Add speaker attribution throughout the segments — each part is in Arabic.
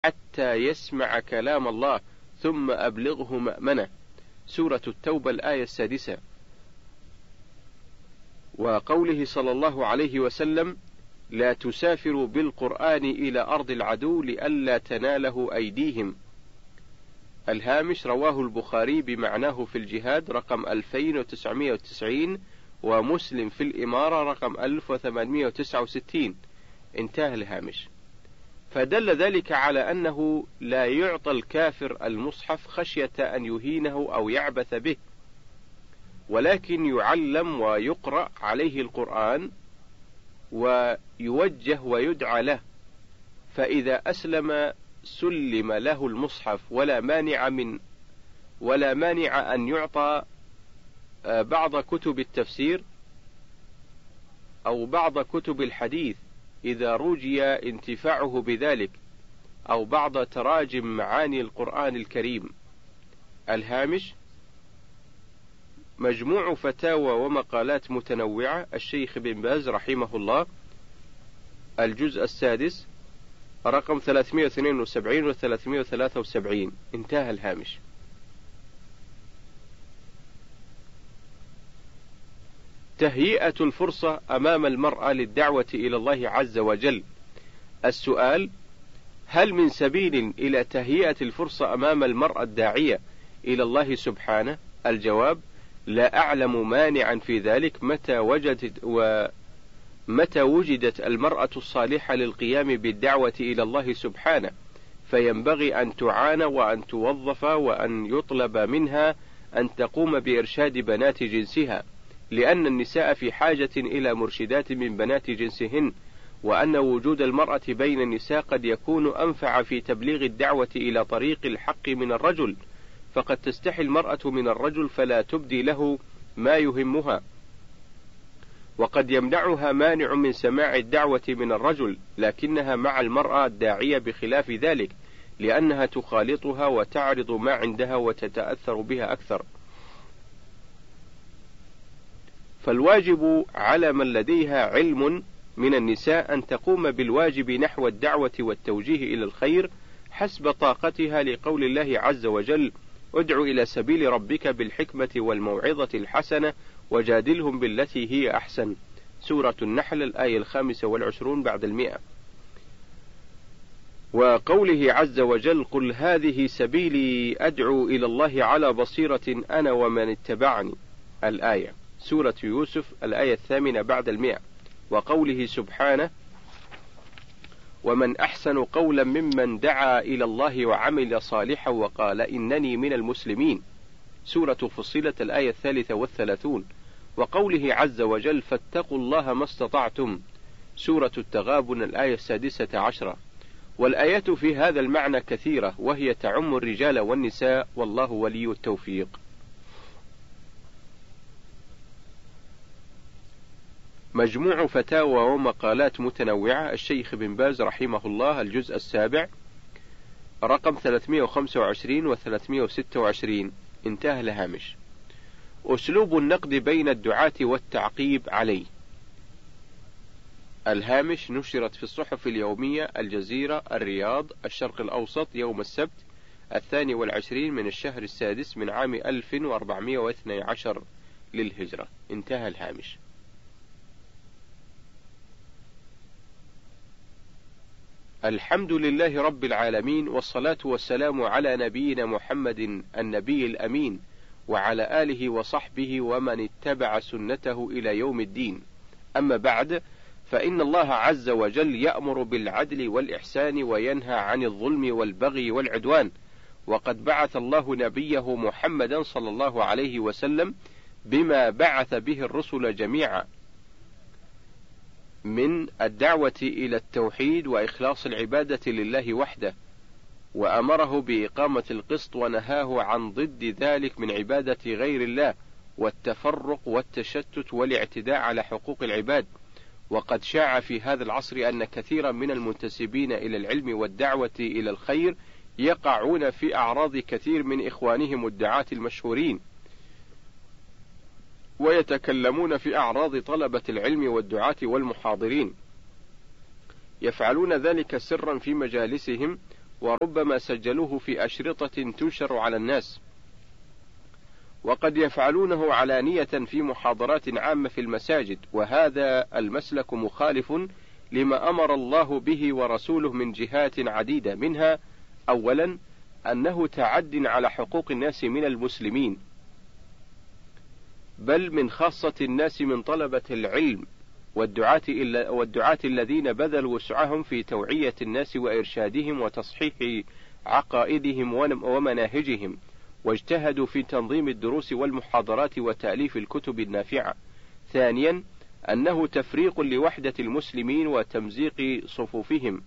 Speaker 1: حتى يسمع كلام الله ثم أبلغه مأمنه. سورة التوبة الآية 6. وقوله صلى الله عليه وسلم: لا تسافروا بالقرآن إلى أرض العدو لئلا تناله أيديهم. الهامش: رواه البخاري بمعناه في الجهاد رقم 2990، ومسلم في الإمارة رقم 1869. انتهى الهامش. فدل ذلك على أنه لا يعطى الكافر المصحف خشية أن يهينه أو يعبث به، ولكن يعلم ويقرأ عليه القرآن ويوجه ويدعى له، فإذا أسلم سلم له المصحف، ولا مانع أن يعطى بعض كتب التفسير أو بعض كتب الحديث إذا رجي انتفاعه بذلك، أو بعض تراجم معاني القرآن الكريم. الهامش: مجموع فتاوى ومقالات متنوعة الشيخ بن باز رحمه الله، الجزء السادس رقم 372 و 373. انتهى الهامش. تهيئة الفرصة أمام المرأة للدعوة إلى الله عز وجل. السؤال: هل من سبيل إلى تهيئة الفرصة أمام المرأة الداعية إلى الله سبحانه؟ الجواب: لا أعلم مانعا في ذلك متى وجدت المرأة الصالحة للقيام بالدعوة إلى الله سبحانه، فينبغي أن تعان وأن توظف وأن يطلب منها أن تقوم بإرشاد بنات جنسها، لأن النساء في حاجة إلى مرشدات من بنات جنسهن، وأن وجود المرأة بين النساء قد يكون أنفع في تبليغ الدعوة إلى طريق الحق من الرجل، فقد تستحي المرأة من الرجل فلا تبدي له ما يهمها، وقد يمنعها مانع من سماع الدعوة من الرجل، لكنها مع المرأة الداعية بخلاف ذلك، لأنها تخالطها وتعرض ما عندها وتتأثر بها أكثر. فالواجب على من لديها علم من النساء أن تقوم بالواجب نحو الدعوة والتوجيه إلى الخير حسب طاقتها، لقول الله عز وجل: ادع إلى سبيل ربك بالحكمة والموعظة الحسنة وجادلهم بالتي هي أحسن. سورة النحل الآية 25 بعد 100. وقوله عز وجل: قل هذه سبيلي أدعو إلى الله على بصيرة أنا ومن اتبعني. الآية. سورة يوسف الآية 8 بعد 100. وقوله سبحانه: ومن أحسن قولا ممن دعا إلى الله وعمل صالحا وقال إنني من المسلمين. سورة فصلت الآية 33. وقوله عز وجل: فاتقوا الله ما استطعتم. سورة التغابن الآية 16. والآيات في هذا المعنى كثيرة، وهي تعم الرجال والنساء، والله ولي التوفيق. مجموع فتاوى ومقالات متنوعة الشيخ بن باز رحمه الله، الجزء السابع رقم 325 و 326. انتهى الهامش. أسلوب النقد بين الدعاة والتعقيب عليه. الهامش: نشرت في الصحف اليومية الجزيرة، الرياض، الشرق الأوسط، يوم السبت 22 من الشهر السادس من عام 1412 للهجرة. انتهى الهامش. الحمد لله رب العالمين، والصلاة والسلام على نبينا محمد النبي الأمين، وعلى آله وصحبه ومن اتبع سنته إلى يوم الدين. أما بعد، فإن الله عز وجل يأمر بالعدل والإحسان وينهى عن الظلم والبغي والعدوان، وقد بعث الله نبيه محمدا صلى الله عليه وسلم بما بعث به الرسل جميعا من الدعوة إلى التوحيد وإخلاص العبادة لله وحده، وأمره بإقامة القسط، ونهاه عن ضد ذلك من عبادة غير الله والتفرق والتشتت والاعتداء على حقوق العباد. وقد شاع في هذا العصر أن كثيرا من المنتسبين إلى العلم والدعوة إلى الخير يقعون في أعراض كثير من إخوانهم الدعاة المشهورين، ويتكلمون في أعراض طلبة العلم والدعاة والمحاضرين، يفعلون ذلك سرا في مجالسهم وربما سجلوه في أشرطة تنشر على الناس، وقد يفعلونه علانية في محاضرات عامة في المساجد، وهذا المسلك مخالف لما أمر الله به ورسوله من جهات عديدة، منها أولا أنه تعد على حقوق الناس من المسلمين، بل من خاصة الناس من طلبة العلم والدعاة الذين بذلوا وسعهم في توعية الناس وإرشادهم وتصحيح عقائدهم ومناهجهم، واجتهدوا في تنظيم الدروس والمحاضرات وتأليف الكتب النافعة. ثانيا أنه تفريق لوحدة المسلمين وتمزيق صفوفهم،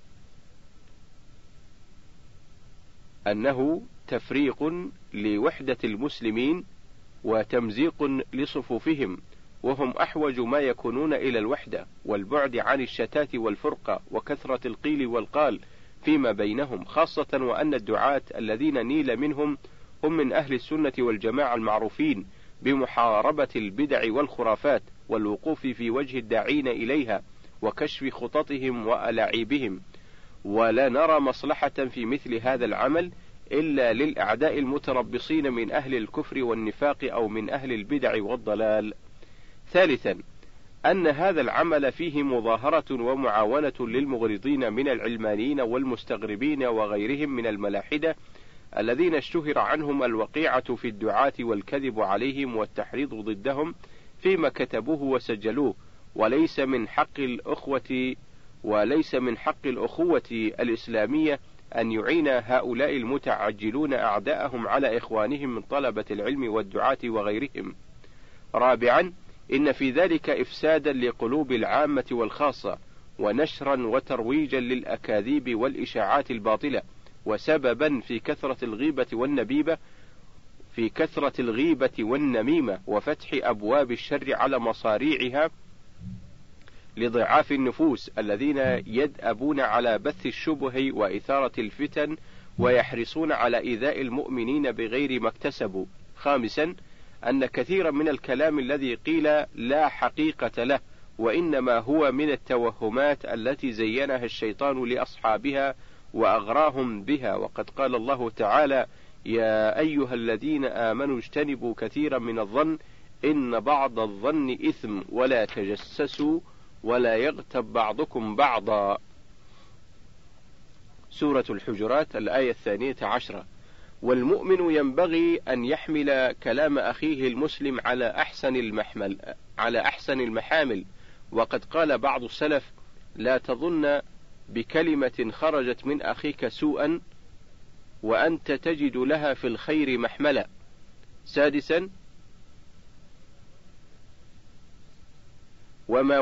Speaker 1: وهم أحوج ما يكونون إلى الوحدة والبعد عن الشتات والفرقة وكثرة القيل والقال فيما بينهم، خاصة وأن الدعاة الذين نيل منهم هم من أهل السنة والجماعة المعروفين بمحاربة البدع والخرافات والوقوف في وجه الداعين إليها وكشف خططهم وألاعيبهم، ولا نرى مصلحة في مثل هذا العمل إلا للأعداء المتربصين من أهل الكفر والنفاق أو من أهل البدع والضلال. ثالثا أن هذا العمل فيه مظاهرة ومعاونة للمغرضين من العلمانيين والمستغربين وغيرهم من الملاحدة الذين اشتهر عنهم الوقيعة في الدعاة والكذب عليهم والتحريض ضدهم فيما كتبوه وسجلوه، وليس من حق الأخوة الإسلامية أن يعين هؤلاء المتعجلون أعداءهم على إخوانهم من طلبة العلم والدعاة وغيرهم. رابعا إن في ذلك إفسادا لقلوب العامة والخاصة، ونشرا وترويجا للأكاذيب والإشاعات الباطلة، وسببا في كثرة الغيبة والنميمة وفتح أبواب الشر على مصاريعها لضعاف النفوس الذين يدأبون على بث الشبه وإثارة الفتن ويحرصون على إيذاء المؤمنين بغير ما اكتسبوا. خامسا أن كثيرا من الكلام الذي قيل لا حقيقة له، وإنما هو من التوهمات التي زينها الشيطان لأصحابها وأغراهم بها، وقد قال الله تعالى: يا أيها الذين آمنوا اجتنبوا كثيرا من الظن إن بعض الظن إثم ولا تجسسوا ولا يغتب بعضكم بعضا. سورة الحجرات الآية 12. والمؤمن ينبغي أن يحمل كلام أخيه المسلم على أحسن المحامل، وقد قال بعض السلف: لا تظن بكلمة خرجت من أخيك سوءا وأنت تجد لها في الخير محملا. سادسا وما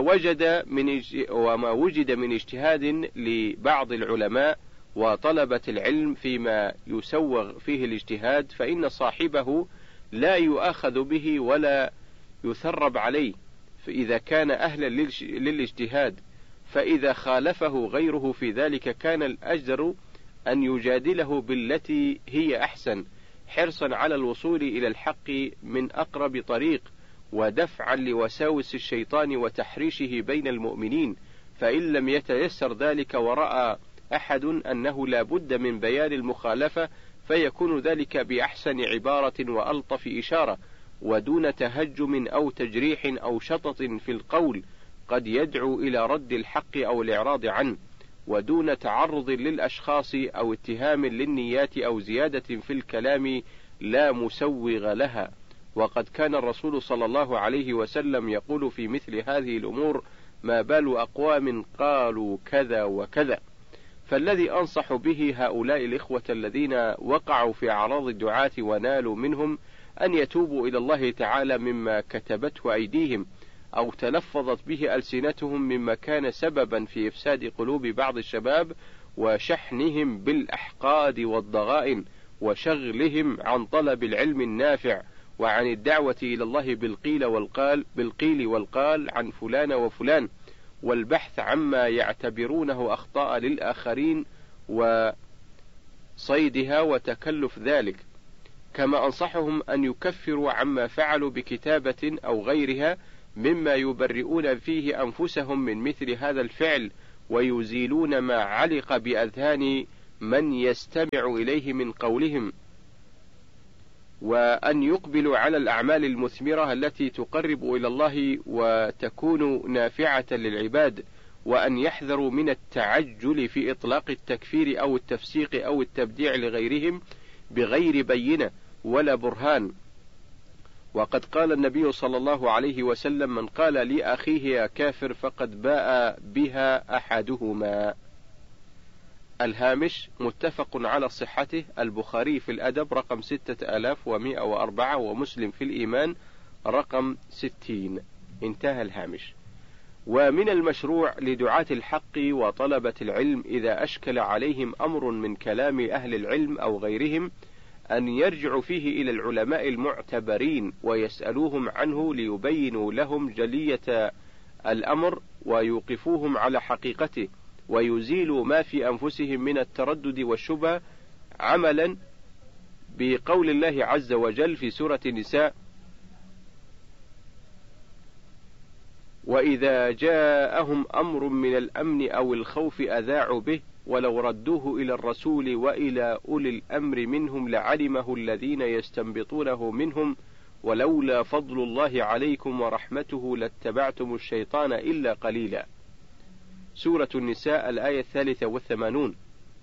Speaker 1: وجد من اجتهاد لبعض العلماء وطلبة العلم فيما يسوغ فيه الاجتهاد فإن صاحبه لا يؤاخذ به ولا يثرب عليه، فإذا كان أهلا للاجتهاد، فإذا خالفه غيره في ذلك كان الأجدر أن يجادله بالتي هي أحسن، حرصا على الوصول إلى الحق من أقرب طريق، ودفعا لوساوس الشيطان وتحريشه بين المؤمنين. فإن لم يتيسر ذلك ورأى أحد أنه لا بد من بيان المخالفة، فيكون ذلك بأحسن عبارة وألطف إشارة، ودون تهجم أو تجريح أو شطط في القول قد يدعو إلى رد الحق أو الإعراض عنه، ودون تعرض للأشخاص أو اتهام للنيات أو زيادة في الكلام لا مسوغ لها. وقد كان الرسول صلى الله عليه وسلم يقول في مثل هذه الأمور: ما بال أقوام قالوا كذا وكذا. فالذي أنصح به هؤلاء الإخوة الذين وقعوا في أعراض الدعاة ونالوا منهم أن يتوبوا إلى الله تعالى مما كتبته أيديهم أو تلفظت به ألسنتهم مما كان سببا في إفساد قلوب بعض الشباب وشحنهم بالأحقاد والضغائن وشغلهم عن طلب العلم النافع وعن الدعوة إلى الله بالقيل والقال عن فلان وفلان، والبحث عما يعتبرونه أخطاء للآخرين وصيدها وتكلف ذلك. كما أنصحهم أن يكفروا عما فعلوا بكتابة أو غيرها مما يبرئون فيه أنفسهم من مثل هذا الفعل، ويزيلون ما علق بأذهان من يستمع إليه من قولهم، وأن يقبلوا على الأعمال المثمرة التي تقرب إلى الله وتكون نافعة للعباد، وأن يحذروا من التعجل في إطلاق التكفير أو التفسيق أو التبديع لغيرهم بغير بينة ولا برهان. وقد قال النبي صلى الله عليه وسلم: من قال لأخيه يا كافر فقد باء بها أحدهما. الهامش متفق على صحته، البخاري في الأدب رقم 6104 ومسلم في الإيمان رقم 60. انتهى الهامش. ومن المشروع لدعاة الحق وطلبة العلم إذا أشكل عليهم أمر من كلام أهل العلم أو غيرهم أن يرجعوا فيه إلى العلماء المعتبرين ويسألوهم عنه ليبينوا لهم جلية الأمر ويوقفوهم على حقيقته، ويزيلوا ما في أنفسهم من التردد والشبهة، عملا بقول الله عز وجل في سورة النساء: وإذا جاءهم أمر من الأمن أو الخوف أذاعوا به ولو ردوه إلى الرسول وإلى أولي الأمر منهم لعلمه الذين يستنبطونه منهم ولولا فضل الله عليكم ورحمته لاتبعتم الشيطان إلا قليلا. سورة النساء الآية 83.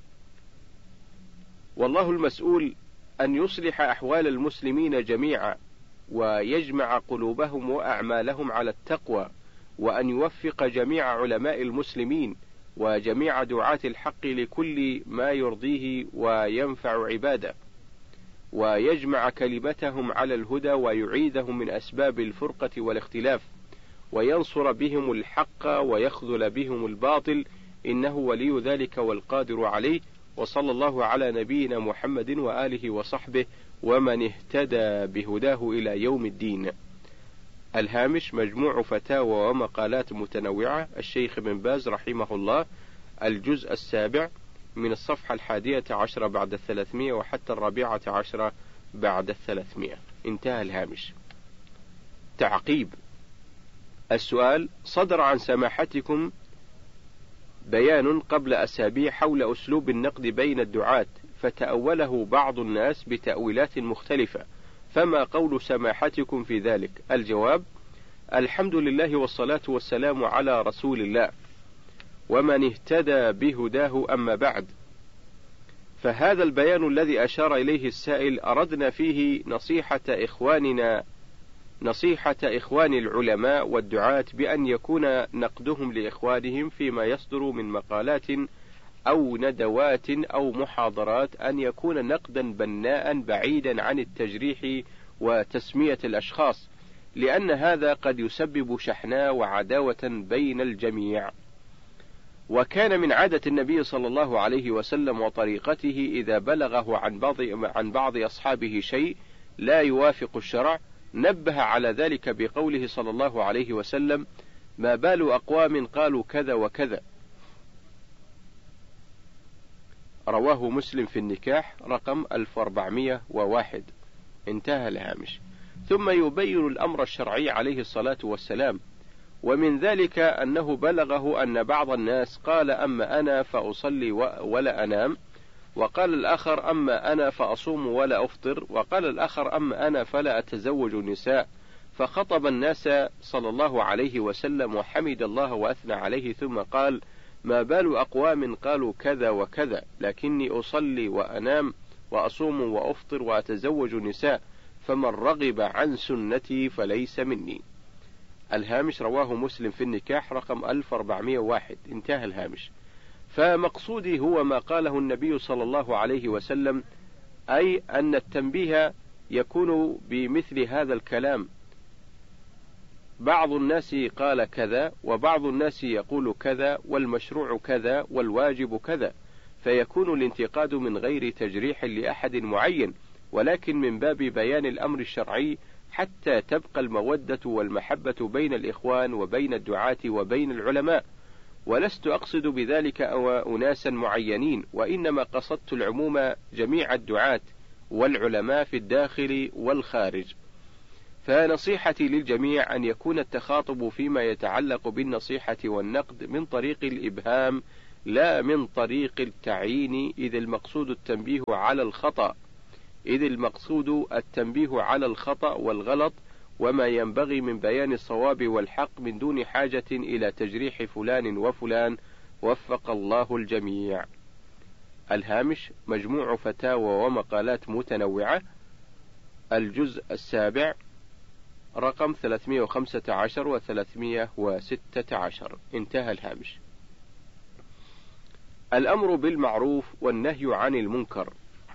Speaker 1: والله المسؤول أن يصلح أحوال المسلمين جميعا ويجمع قلوبهم وأعمالهم على التقوى، وأن يوفق جميع علماء المسلمين وجميع دعاة الحق لكل ما يرضيه وينفع عباده، ويجمع كلمتهم على الهدى ويعيدهم من أسباب الفرقة والاختلاف، وينصر بهم الحق ويخذل بهم الباطل، إنه ولي ذلك والقادر عليه. وصلى الله على نبينا محمد وآله وصحبه ومن اهتدى بهداه إلى يوم الدين. الهامش مجموع فتاوى ومقالات متنوعة، الشيخ بن باز رحمه الله، الجزء 7 من الصفحة 11 بعد 300 وحتى 14 بعد 300. انتهى الهامش. تعقيب. السؤال: صدر عن سماحتكم بيان قبل أسابيع حول أسلوب النقد بين الدعاة، فتأوله بعض الناس بتأويلات مختلفة، فما قول سماحتكم في ذلك؟ الجواب: الحمد لله والصلاة والسلام على رسول الله ومن اهتدى بهداه، أما بعد، فهذا البيان الذي أشار إليه السائل أردنا فيه نصيحة إخوان العلماء والدعاة بأن يكون نقدهم لإخوانهم فيما يصدر من مقالات أو ندوات أو محاضرات أن يكون نقدا بناء بعيدا عن التجريح وتسمية الأشخاص، لأن هذا قد يسبب شحناء وعداوة بين الجميع. وكان من عادة النبي صلى الله عليه وسلم وطريقته إذا بلغه عن بعض أصحابه شيء لا يوافق الشرع نبه على ذلك بقوله صلى الله عليه وسلم: ما بال أقوام قالوا كذا وكذا. رواه مسلم في النكاح رقم 1401. انتهى الهامش. ثم يبين الأمر الشرعي عليه الصلاة والسلام، ومن ذلك أنه بلغه أن بعض الناس قال: أما أنا فأصلي ولا أنام، وقال الآخر: أما أنا فأصوم ولا أفطر، وقال الآخر: أما أنا فلا أتزوج النساء. فخطب الناس صلى الله عليه وسلم وحمد الله وأثنى عليه، ثم قال: ما بال أقوام قالوا كذا وكذا، لكني أصلي وأنام وأصوم وأفطر وأتزوج النساء، فمن رغب عن سنتي فليس مني. الهامش رواه مسلم في النكاح رقم 1401. انتهى الهامش. فمقصودي هو ما قاله النبي صلى الله عليه وسلم، أي أن التنبيه يكون بمثل هذا الكلام: بعض الناس قال كذا، وبعض الناس يقول كذا، والمشروع كذا، والواجب كذا، فيكون الانتقاد من غير تجريح لأحد معين، ولكن من باب بيان الأمر الشرعي حتى تبقى المودة والمحبة بين الإخوان وبين الدعاة وبين العلماء. ولست أقصد بذلك أناسا معينين، وإنما قصدت العموم جميع الدعاة والعلماء في الداخل والخارج. فنصيحتي للجميع أن يكون التخاطب فيما يتعلق بالنصيحة والنقد من طريق الإبهام لا من طريق التعيين، إذ المقصود التنبيه على الخطأ والغلط وما ينبغي من بيان الصواب والحق من دون حاجة إلى تجريح فلان وفلان، وفق الله الجميع. الهامش: مجموع فتاوى ومقالات متنوعة، الجزء 7، رقم 315 و 316. انتهى الهامش. الأمر بالمعروف والنهي عن المنكر.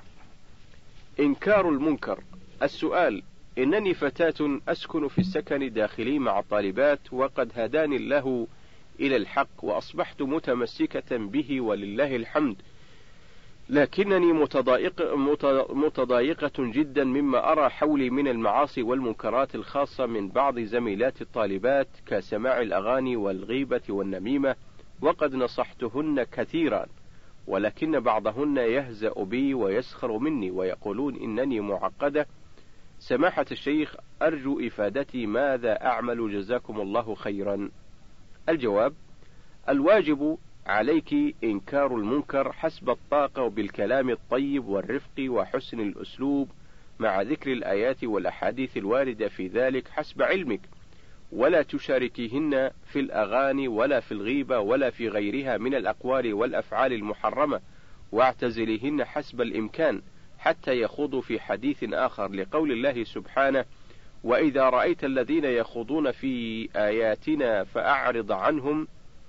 Speaker 1: إنكار المنكر. السؤال: إنني فتاة أسكن في السكن داخلي مع الطالبات، وقد هداني الله إلى الحق وأصبحت متمسكة به ولله الحمد، لكنني متضايقة جدا مما أرى حولي من المعاصي والمنكرات الخاصة من بعض زميلات الطالبات كسماع الأغاني والغيبة والنميمة، وقد نصحتهن كثيرا، ولكن بعضهن يهزأ بي ويسخر مني ويقولون إنني معقدة. سماحة الشيخ، أرجو إفادتي، ماذا أعمل جزاكم الله خيرا؟ الجواب: الواجب عليك إنكار المنكر حسب الطاقة وبالكلام الطيب والرفق وحسن الأسلوب، مع ذكر الآيات والأحاديث الواردة في ذلك حسب علمك، ولا تشاركيهن في الأغاني ولا في الغيبة ولا في غيرها من الأقوال والأفعال المحرمة، واعتزليهن حسب الإمكان حتى يخوضوا في حديث آخر، لقول الله سبحانه: وإذا رأيت الذين يخوضون في آياتنا فأعرض عنهم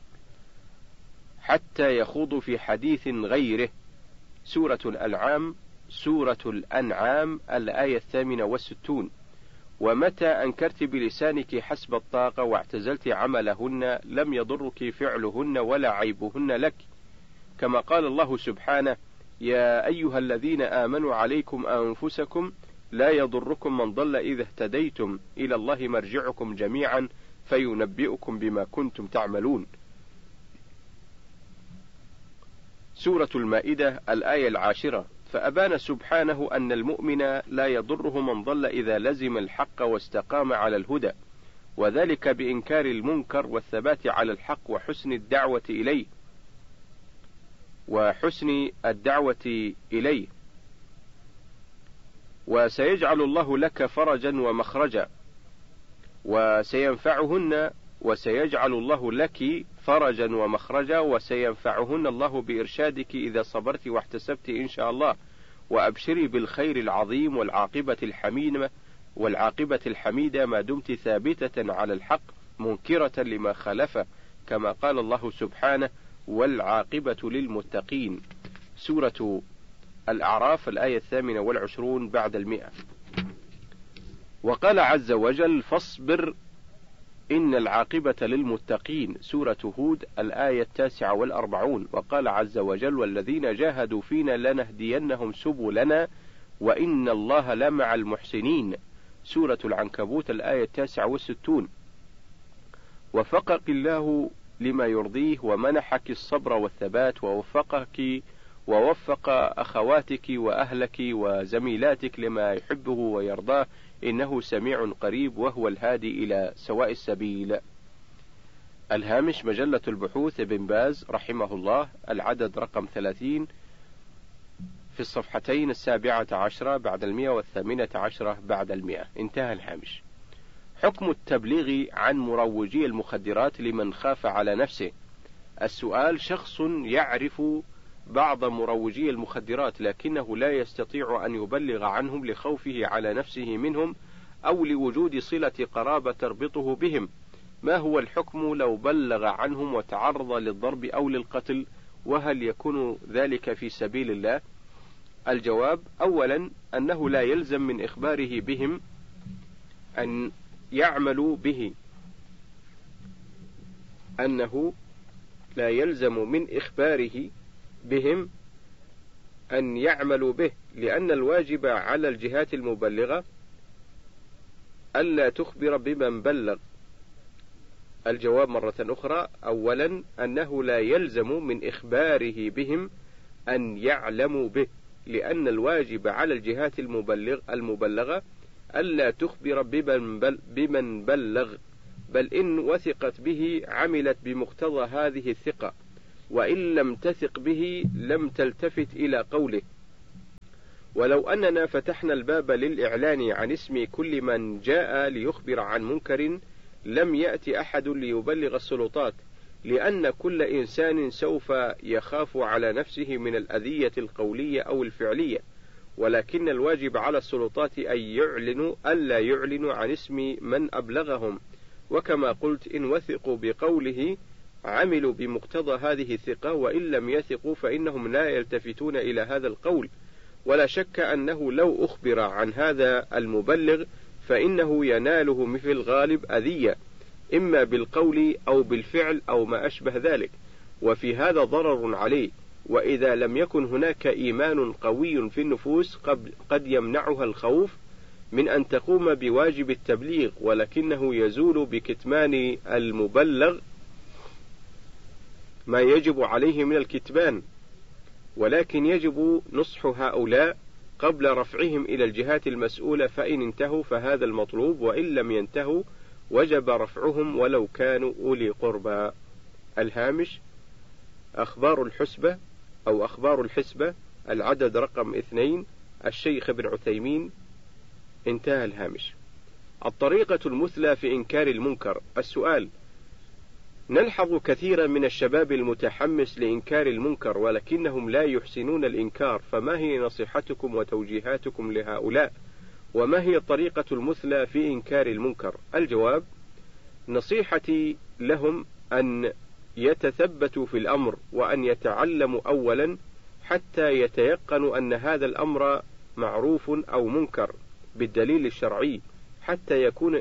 Speaker 1: حتى يخوضوا في حديث غيره. سورة الأنعام الآية 68. ومتى أنكرت بلسانك حسب الطاقة واعتزلت عملهن لم يضرك فعلهن ولا عيبهن لك، كما قال الله سبحانه: يا أيها الذين آمنوا عليكم أنفسكم لا يضركم من ضل إذا اهتديتم إلى الله مرجعكم جميعا فينبئكم بما كنتم تعملون. سورة المائدة الآية 10. فأبان سبحانه أن المؤمن لا يضره من ضل إذا لزم الحق واستقام على الهدى، وذلك بإنكار المنكر والثبات على الحق وحسن الدعوة إليه. وسيجعل الله لك فرجا ومخرجا، وسيجعل الله لك فرجا ومخرجا، وسينفعهن الله بإرشادك إذا صبرت واحتسبت إن شاء الله. وأبشري بالخير العظيم والعاقبة الحميدة ما دمت ثابتة على الحق منكرة لما خلفه، كما قال الله سبحانه: والعاقبة للمتقين. سورة الأعراف الآية 28 بعد 100. وقال عز وجل: فاصبر إن العاقبة للمتقين. سورة هود الآية 49. وقال عز وجل: والذين جاهدوا فينا لنهدينهم سبلنا وإن الله لمع المحسنين. سورة العنكبوت الآية 69. وفقك الله لما يرضيه ومنحك الصبر والثبات، ووفق أخواتك وأهلك وزميلاتك لما يحبه ويرضاه، إنه سميع قريب وهو الهادي إلى سواء السبيل. الهامش: مجلة البحوث ابن باز رحمه الله، العدد رقم 30، في الصفحتين 17 بعد 100 و18 بعد 100. انتهى الهامش. حكم التبليغ عن مروجي المخدرات لمن خاف على نفسه. السؤال: شخص يعرف بعض مروجي المخدرات لكنه لا يستطيع أن يبلغ عنهم لخوفه على نفسه منهم أو لوجود صلة قرابة تربطه بهم، ما هو الحكم لو بلغ عنهم وتعرض للضرب أو للقتل؟ وهل يكون ذلك في سبيل الله؟ الجواب: أولا أنه لا يلزم من إخباره بهم أن يعملوا به، أنه لا يلزم من إخباره بهم أن يعملوا به، لأن الواجب على الجهات المبلغة ألا تخبر بمن بلغ. الجواب مرة أخرى: أولا أنه لا يلزم من إخباره بهم أن يعلموا به، لأن الواجب على الجهات المبلغة ألا تخبر بمن بلغ، بل إن وثقت به عملت بمقتضى هذه الثقة، وإن لم تثق به لم تلتفت إلى قوله. ولو أننا فتحنا الباب للإعلان عن اسم كل من جاء ليخبر عن منكر لم يأتي أحد ليبلغ السلطات، لأن كل إنسان سوف يخاف على نفسه من الأذية القولية أو الفعلية، ولكن الواجب على السلطات أن يعلنوا ألا يعلنوا عن اسم من أبلغهم، وكما قلت إن وثقوا بقوله عملوا بمقتضى هذه الثقة، وإن لم يثقوا فإنهم لا يلتفتون إلى هذا القول. ولا شك أنه لو أخبر عن هذا المبلغ فإنه يناله في الغالب أذية، إما بالقول أو بالفعل أو ما أشبه ذلك، وفي هذا ضرر عليه. وإذا لم يكن هناك إيمان قوي في النفوس قد يمنعها الخوف من أن تقوم بواجب التبليغ، ولكنه يزول بكتمان المبلغ ما يجب عليه من الكتمان، ولكن يجب نصح هؤلاء قبل رفعهم إلى الجهات المسؤولة، فإن انتهوا فهذا المطلوب، وإن لم ينتهوا وجب رفعهم ولو كانوا أولي قربى. الهامش: أخبار الحسبة أو أخبار الحسبة، العدد رقم 2، الشيخ ابن عثيمين. انتهى الهامش. الطريقة المثلى في إنكار المنكر. السؤال: نلحظ كثيرا من الشباب المتحمس لإنكار المنكر ولكنهم لا يحسنون الإنكار، فما هي نصيحتكم وتوجيهاتكم لهؤلاء؟ وما هي الطريقة المثلى في إنكار المنكر؟ الجواب: نصيحتي لهم أن يتثبتوا في الأمر، وأن يتعلموا أولا حتى يتيقنوا أن هذا الأمر معروف أو منكر بالدليل الشرعي، حتى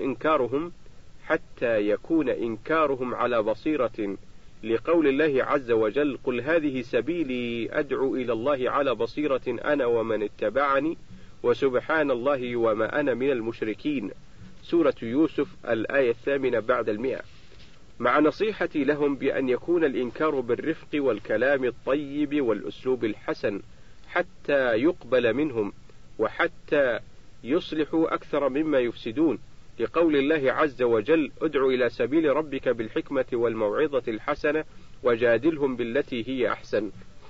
Speaker 1: يكون إنكارهم على بصيرة، لقول الله عز وجل: قل هذه سبيلي أدعو إلى الله على بصيرة أنا ومن اتبعني وسبحان الله وما أنا من المشركين. سورة يوسف الآية 8 بعد 100. مع نصيحتي لهم بأن يكون الإنكار بالرفق والكلام الطيب والأسلوب الحسن حتى يقبل منهم، وحتى يصلحوا أكثر مما يفسدون، لقول الله عز وجل: ادع إلى سبيل ربك بالحكمة والموعظة الحسنة وجادلهم بالتي هي أحسن.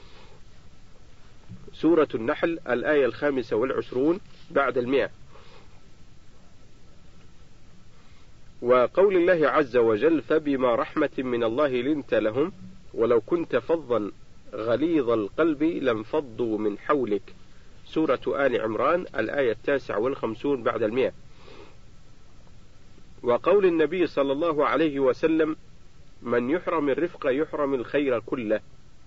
Speaker 1: سورة النحل الآية 25 بعد 100. وقول الله عز وجل: فبما رحمة من الله لنت لهم ولو كنت فظا غليظ القلب لانفضوا من حولك. سورة آل عمران الآية 59 بعد 100. وقول النبي صلى الله عليه وسلم: من يحرم الرفق يحرم الخير كله.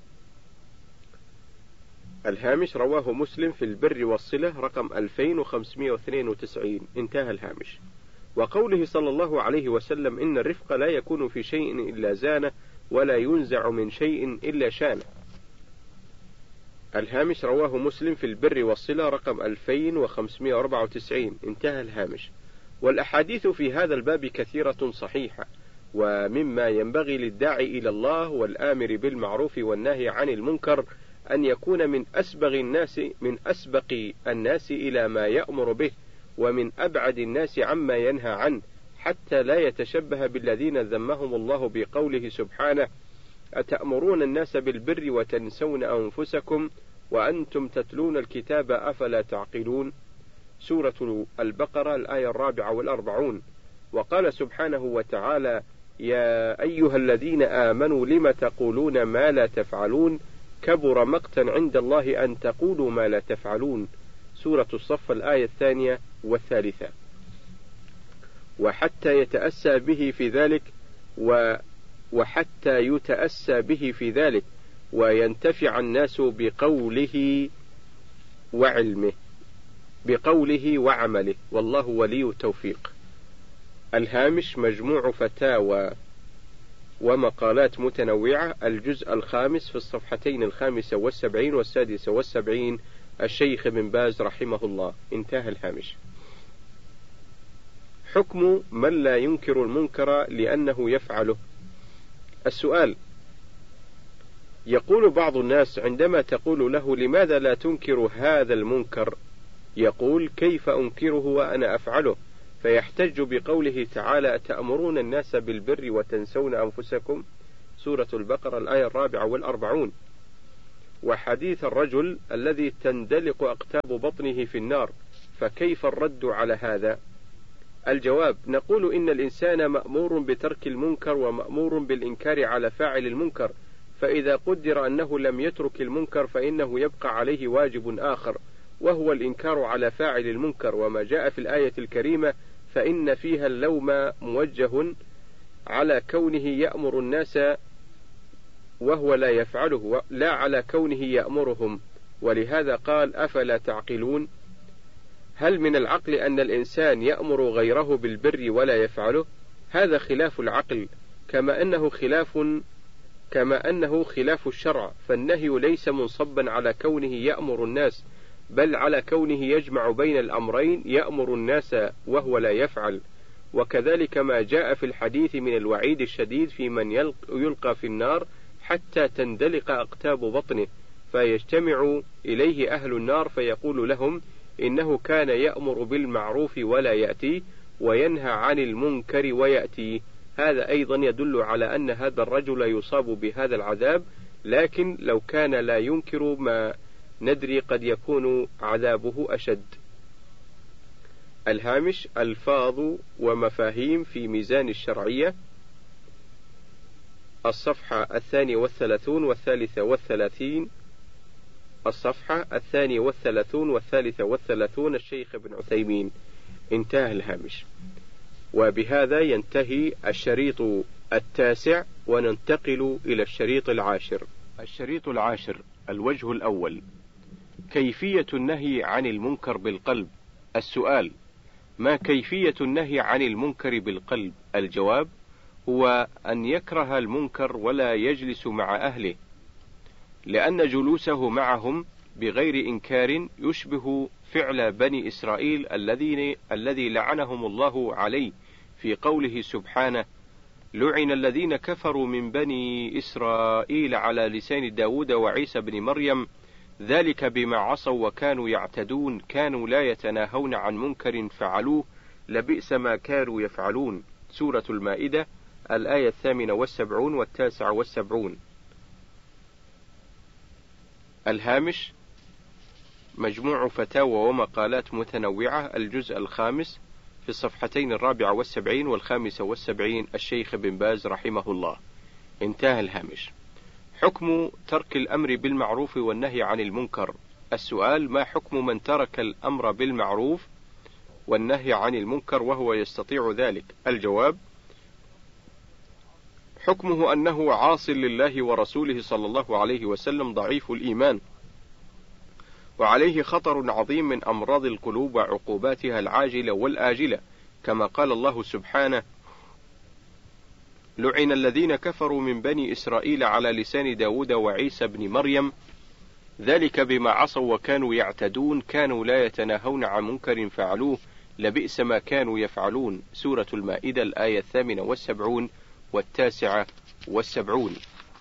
Speaker 1: الهامش: رواه مسلم في البر والصلة رقم 2592. انتهى الهامش. وقوله صلى الله عليه وسلم: إن الرفق لا يكون في شيء إلا زانه ولا ينزع من شيء إلا شانه. الهامش: رواه مسلم في البر والصلة رقم 2594. انتهى الهامش. والأحاديث في هذا الباب كثيرة صحيحة، ومما ينبغي للداعي إلى الله والآمر بالمعروف والنهي عن المنكر أن يكون من أسبق الناس إلى ما يأمر به، ومن أبعد الناس عما ينهى عنه، حتى لا يتشبه بالذين ذمهم الله بقوله سبحانه: أتأمرون الناس بالبر وتنسون أنفسكم وأنتم تتلون الكتاب أفلا تعقلون. سورة البقرة الآية 44. وقال سبحانه وتعالى: يا أيها الذين آمنوا لم تقولون ما لا تفعلون كبر مقتا عند الله أن تقولوا ما لا تفعلون. سورة الصف الآية 2 و3. وحتى يتأسى به في ذلك وينتفع الناس بقوله وعمله، والله ولي التوفيق. الهامش: مجموع فتاوى ومقالات متنوعة، الجزء 5 في الصفحتين 75 و76، الشيخ ابن باز رحمه الله. انتهى الهامش. حكم من لا ينكر المنكر لأنه يفعله. السؤال: يقول بعض الناس عندما تقول له: لماذا لا تنكر هذا المنكر؟ يقول: كيف أنكره وأنا أفعله؟ فيحتج بقوله تعالى: أتأمرون الناس بالبر وتنسون أنفسكم. سورة البقرة الآية 44. وحديث الرجل الذي تندلق أقتاب بطنه في النار، فكيف الرد على هذا؟ الجواب: نقول إن الإنسان مأمور بترك المنكر ومأمور بالإنكار على فاعل المنكر، فإذا قدر أنه لم يترك المنكر فإنه يبقى عليه واجب آخر، وهو الإنكار على فاعل المنكر. وما جاء في الآية الكريمة فإن فيها اللوم موجه على كونه يأمر الناس وهو لا يفعله، لا على كونه يأمرهم، ولهذا قال: أفلا تعقلون؟ هل من العقل أن الإنسان يأمر غيره بالبر ولا يفعله؟ هذا خلاف العقل، كما أنه خلاف الشرع، فالنهي ليس منصبا على كونه يأمر الناس، بل على كونه يجمع بين الأمرين، يأمر الناس وهو لا يفعل. وكذلك ما جاء في الحديث من الوعيد الشديد في من يلقى في النار حتى تندلق أقتاب بطنه، فيجتمع إليه أهل النار فيقول لهم: إنه كان يأمر بالمعروف ولا يأتي، وينهى عن المنكر ويأتي. هذا أيضا يدل على أن هذا الرجل يصاب بهذا العذاب، لكن لو كان لا ينكر ما ندري قد يكون عذابه أشد. الهامش: ألفاظ ومفاهيم في ميزان الشرعية، الصفحة 32 و33. الصفحة 32 و33، الشيخ ابن عثيمين. انتهى الهامش. وبهذا ينتهي الشريط 9، وننتقل إلى الشريط 10. الشريط 10: الوجه الأول: كيفية النهي عن المنكر بالقلب. السؤال: ما كيفية النهي عن المنكر بالقلب؟ الجواب: هو أن يكره المنكر ولا يجلس مع أهله، لأن جلوسه معهم بغير إنكار يشبه فعل بني إسرائيل الذي لعنهم الله عليه في قوله سبحانه: لعن الذين كفروا من بني إسرائيل على لسان داود وعيسى بن مريم ذلك بما عصوا وكانوا يعتدون، كانوا لا يتناهون عن منكر فعلوه لبئس ما كانوا يفعلون. سورة المائدة الآية 78 و79. الهامش: مجموع فتاوى ومقالات متنوعة، الجزء 5 في الصفحتين 74 و75، الشيخ بن باز رحمه الله. انتهى الهامش. حكم ترك الأمر بالمعروف والنهي عن المنكر. السؤال: ما حكم من ترك الأمر بالمعروف والنهي عن المنكر وهو يستطيع ذلك؟ الجواب: حكمه أنه عاص لله ورسوله صلى الله عليه وسلم، ضعيف الإيمان، وعليه خطر عظيم من أمراض القلوب وعقوباتها العاجلة والآجلة، كما قال الله سبحانه: لعن الذين كفروا من بني إسرائيل على لسان داود وعيسى بن مريم ذلك بما عصوا وكانوا يعتدون، كانوا لا يتناهون عن منكر فعلوه لبئس ما كانوا يفعلون. سورة المائدة الآية 78 و79.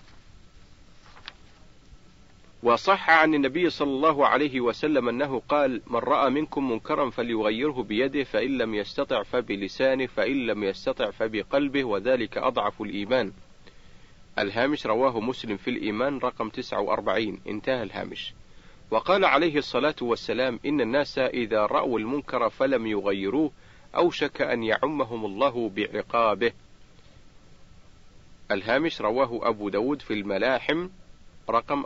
Speaker 1: وصح عن النبي صلى الله عليه وسلم أنه قال: من رأى منكم منكرا فليغيره بيده، فإن لم يستطع فبلسانه، فإن لم يستطع فبقلبه، وذلك أضعف الإيمان. الهامش: رواه مسلم في الإيمان رقم 49. انتهى الهامش. وقال عليه الصلاة والسلام: إن الناس إذا رأوا المنكر فلم يغيروه أوشك أن يعمهم الله بعقابه. الهامش: رواه أبو داود في الملاحم رقم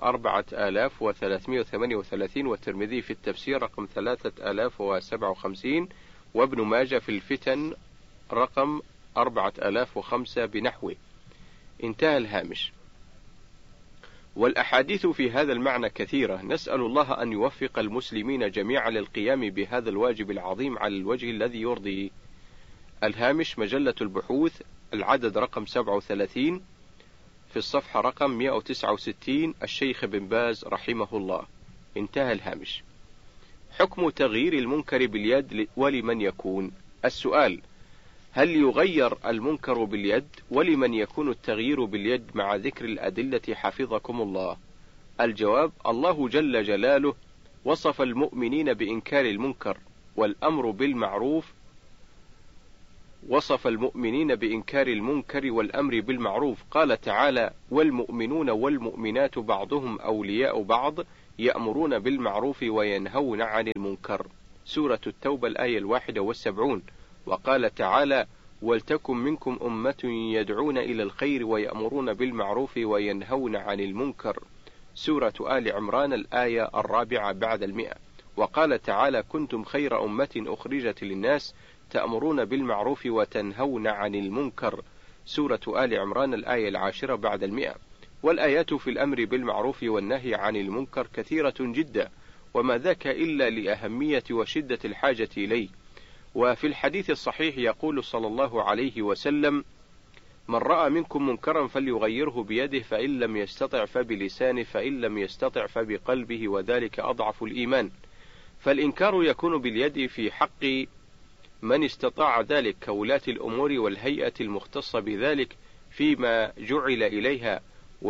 Speaker 1: 4338، والترمذي في التفسير رقم 3057، وابن ماجه في الفتن رقم 4005 بنحوه. انتهى الهامش. والأحاديث في هذا المعنى كثيرة، نسأل الله أن يوفق المسلمين جميعا للقيام بهذا الواجب العظيم على الوجه الذي يرضيه. الهامش: مجلة البحوث العدد رقم 37 في الصفحة رقم 169، الشيخ بن باز رحمه الله. انتهى الهامش. حكم تغيير المنكر باليد ولمن يكون؟ السؤال: هل يغير المنكر باليد؟ ولمن يكون التغيير باليد مع ذكر الأدلة حفظكم الله؟ الجواب: الله جل جلاله وصف المؤمنين بإنكار المنكر والأمر بالمعروف وصف المؤمنين بإنكار المنكر والأمر بالمعروف، قال تعالى: والمؤمنون والمؤمنات بعضهم أولياء بعض يأمرون بالمعروف وينهون عن المنكر، سورة التوبة الآية 71. وقال تعالى: ولتكن منكم أمة يدعون إلى الخير ويأمرون بالمعروف وينهون عن المنكر، سورة آل عمران الآية 4 بعد 100. وقال تعالى: كنتم خير أمة أخرجت للناس تأمرون بالمعروف وتنهون عن المنكر، سورة آل عمران الآية 10 بعد 100. والآيات في الأمر بالمعروف والنهي عن المنكر كثيرة جدا، وما ذاك إلا لأهمية وشدة الحاجة إليه. وفي الحديث الصحيح يقول صلى الله عليه وسلم: من رأى منكم منكرا فليغيره بيده، فإن لم يستطع فبلسانه، فإن لم يستطع فبقلبه، وذلك أضعف الإيمان. فالإنكار يكون باليد في حق من استطاع ذلك كولاة الأمور والهيئة المختصة بذلك فيما جعل إليها،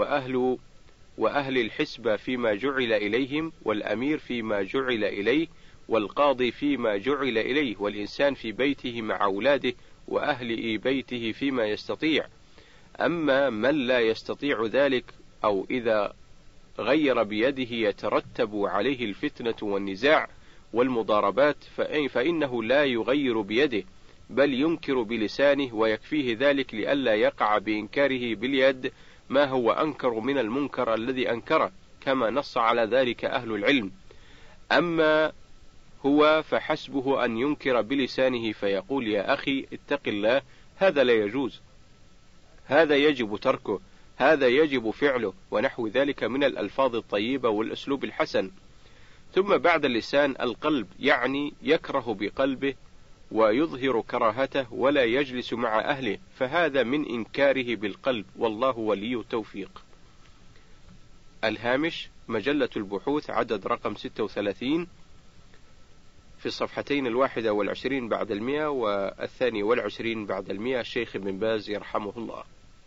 Speaker 1: وأهل الحسبة فيما جعل إليهم، والأمير فيما جعل إليه، والقاضي فيما جعل إليه، والإنسان في بيته مع أولاده وأهل بيته فيما يستطيع. أما من لا يستطيع ذلك أو إذا غير بيده يترتب عليه الفتنة والنزاع والمضاربات، فإنه لا يغير بيده، بل ينكر بلسانه، ويكفيه ذلك لئلا يقع بإنكاره باليد ما هو أنكر من المنكر الذي أنكره، كما نص على ذلك أهل العلم. أما هو فحسبه أن ينكر بلسانه فيقول: يا أخي اتق الله، هذا لا يجوز، هذا يجب تركه، هذا يجب فعله، ونحو ذلك من الألفاظ الطيبة والأسلوب الحسن. ثم بعد اللسان القلب، يعني يكره بقلبه ويظهر كراهته ولا يجلس مع أهله، فهذا من إنكاره بالقلب، والله ولي التوفيق. الهامش: مجلة البحوث، عدد رقم 36، في الصفحتين 21 بعد 100 و22 بعد 100، الشيخ ابن باز يرحمه الله.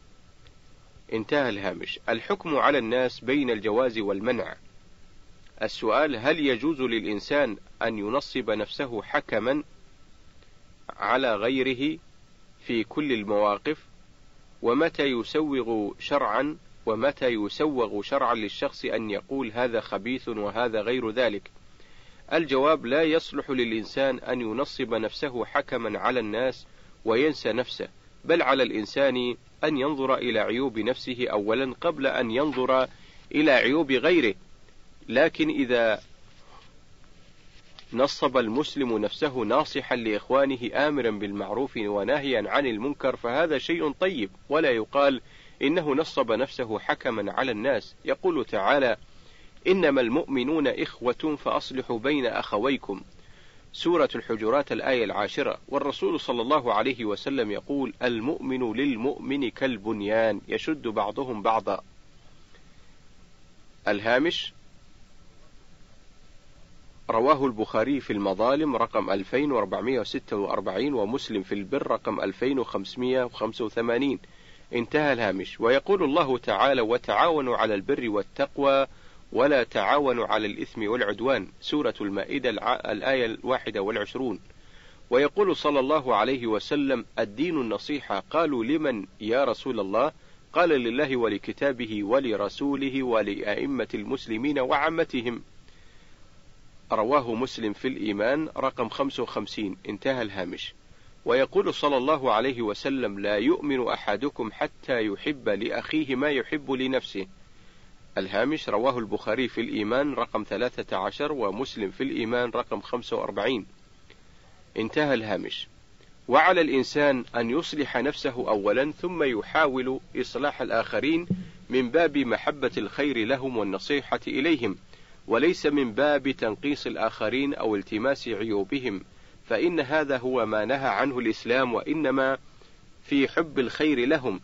Speaker 1: انتهى الهامش. الحكم على الناس بين الجواز والمنع. السؤال: هل يجوز للإنسان أن ينصب نفسه حكما على غيره في كل المواقف؟ ومتى يسوغ شرعا للشخص أن يقول هذا خبيث وهذا غير ذلك؟ الجواب: لا يصلح للإنسان أن ينصب نفسه حكما على الناس وينسى نفسه، بل على الإنسان أن ينظر إلى عيوب نفسه أولا قبل أن ينظر إلى عيوب غيره. لكن إذا نصب المسلم نفسه ناصحا لإخوانه آمرا بالمعروف وناهيا عن المنكر فهذا شيء طيب، ولا يقال إنه نصب نفسه حكما على الناس. يقول تعالى: إنما المؤمنون إخوة فأصلحوا بين أخويكم، سورة الحجرات الآية 10. والرسول صلى الله عليه وسلم يقول: المؤمن للمؤمن كالبنيان يشد بعضهم بعضا. الهامش: رواه البخاري في المظالم رقم 2446، ومسلم في البر رقم 2585. انتهى الهامش. ويقول الله تعالى: وتعاونوا على البر والتقوى ولا تعاونوا على الإثم والعدوان، سورة المائدة الآية 21. ويقول صلى الله عليه وسلم: الدين النصيحة. قالوا: لمن يا رسول الله؟ قال: لله ولكتابه ولرسوله ولأئمة المسلمين وعامتهم. رواه مسلم في الإيمان رقم 55. انتهى الهامش. ويقول صلى الله عليه وسلم: لا يؤمن أحدكم حتى يحب لأخيه ما يحب لنفسه. الهامش: رواه البخاري في الإيمان رقم 13، ومسلم في الإيمان رقم 45. انتهى الهامش. وعلى الإنسان أن يصلح نفسه أولا ثم يحاول إصلاح الآخرين من باب محبة الخير لهم والنصيحة إليهم، وليس من باب تنقيص الآخرين أو التماس عيوبهم، فإن هذا هو ما نهى عنه الإسلام، وإنما في حب الخير لهم.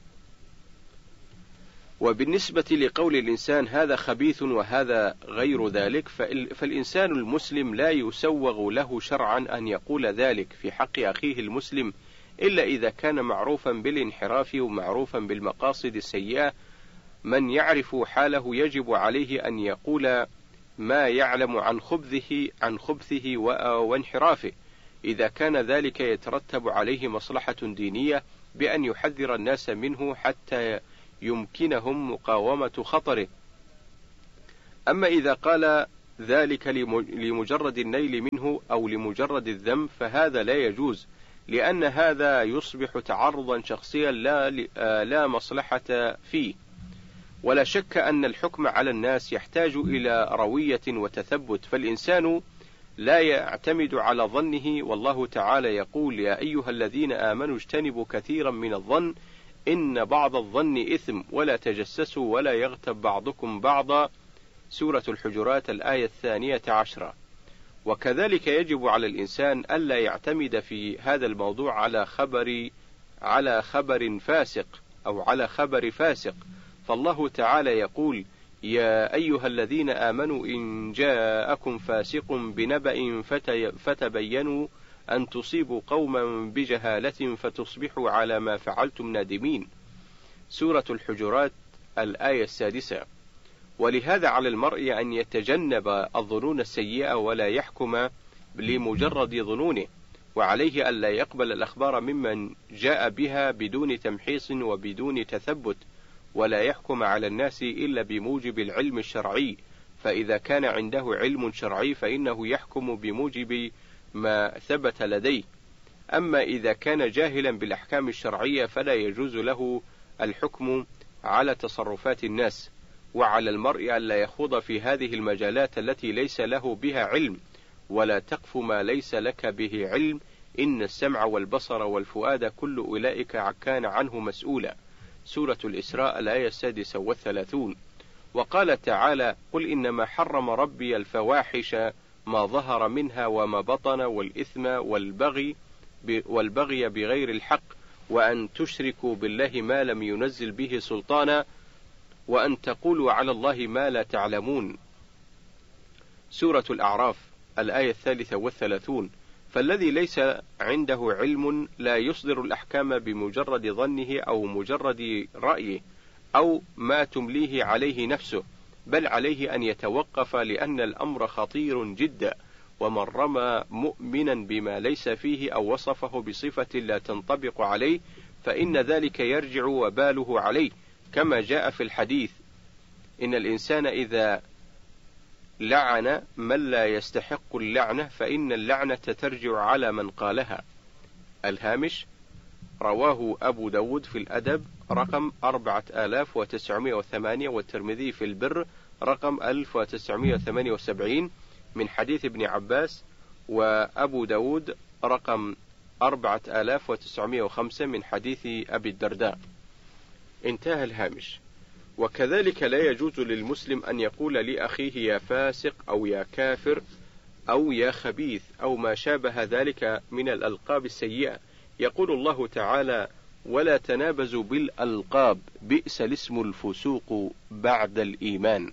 Speaker 1: وبالنسبة لقول الإنسان هذا خبيث وهذا غير ذلك، فالإنسان المسلم لا يسوغ له شرعا أن يقول ذلك في حق أخيه المسلم إلا إذا كان معروفا بالانحراف ومعروفا بالمقاصد السيئة. من يعرف حاله يجب عليه أن يقول ما يعلم عن خبثه وانحرافه. إذا كان ذلك يترتب عليه مصلحة دينية بأن يحذر الناس منه حتى يمكنهم مقاومة خطره. أما إذا قال ذلك لمجرد النيل منه أو لمجرد الذم فهذا لا يجوز، لأن هذا يصبح تعرضا شخصيا لا مصلحة فيه. ولا شك أن الحكم على الناس يحتاج إلى روية وتثبت، فالإنسان لا يعتمد على ظنه، والله تعالى يقول: يا أيها الذين آمنوا اجتنبوا كثيرا من الظن إن بعض الظن إثم ولا تجسسوا ولا يغتب بعضكم بعضا. سورة الحجرات الآية 12. وكذلك يجب على الإنسان ألا يعتمد في هذا الموضوع على خبر فاسق أو على خبر فاسق، فالله تعالى يقول: يا أيها الذين آمنوا إن جاءكم فاسق بنبأ فتبينوا أن تصيبوا قوما بجهالة فتصبحوا على ما فعلتم نادمين. سورة الحجرات الآية 6. ولهذا على المرء أن يتجنب الظنون السيئة ولا يحكم لمجرد ظنونه، وعليه ألا يقبل الأخبار ممن جاء بها بدون تمحيص وبدون تثبت، ولا يحكم على الناس إلا بموجب العلم الشرعي، فإذا كان عنده علم شرعي فإنه يحكم بموجب ما ثبت لديه. أما إذا كان جاهلا بالأحكام الشرعية فلا يجوز له الحكم على تصرفات الناس، وعلى المرء ألا يخوض في هذه المجالات التي ليس له بها علم، ولا تقف ما ليس لك به علم، إن السمع والبصر والفؤاد كل أولئك كان عنه مسؤولا. سورة الإسراء الآية 36. وقال تعالى: قل إنما حرم ربي الفواحش ما ظهر منها وما بطن والإثم والبغي بغير الحق وأن تشركوا بالله ما لم ينزل به سلطانا وأن تقولوا على الله ما لا تعلمون. سورة الأعراف الآية 33. فالذي ليس عنده علم لا يصدر الأحكام بمجرد ظنه أو مجرد رأيه أو ما تمليه عليه نفسه، بل عليه أن يتوقف، لأن الأمر خطير جدا، ومن رمى مؤمنا بما ليس فيه أو وصفه بصفة لا تنطبق عليه فإن ذلك يرجع وباله عليه، كما جاء في الحديث: إن الإنسان إذا لعن من لا يستحق اللعنة فإن اللعنة ترجع على من قالها. الهامش: رواه أبو داود في الأدب رقم 4908 والترمذي في البر رقم 1978 من حديث ابن عباس، وأبو داود رقم 4905 من حديث أبي الدرداء. انتهى الهامش. وكذلك لا يجوز للمسلم أن يقول لأخيه يا فاسق أو يا كافر أو يا خبيث أو ما شابه ذلك من الألقاب السيئة. يقول الله تعالى: ولا تنابزوا بالألقاب بئس الاسم الفسوق بعد الإيمان.